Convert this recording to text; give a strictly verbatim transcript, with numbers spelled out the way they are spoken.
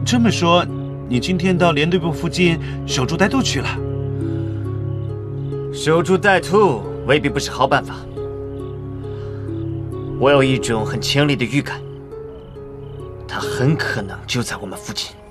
这么说，你今天到连队部附近守株待兔去了？ 守株待兔未必不是好办法。我有一种很强烈的预感，他很可能就在我们附近。